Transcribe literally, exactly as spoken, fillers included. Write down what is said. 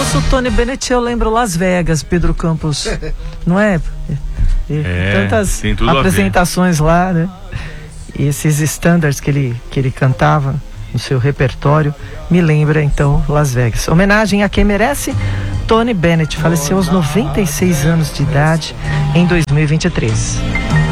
ouço o Tony Bennett, eu lembro Las Vegas, Pedro Campos. Não é? É, tantas tem tudo a ver. apresentações lá, né? E esses standards que ele, que ele cantava no seu repertório, me lembra então Las Vegas. Homenagem a quem merece, Tony Bennett, faleceu aos noventa e seis anos de idade em dois mil e vinte e três.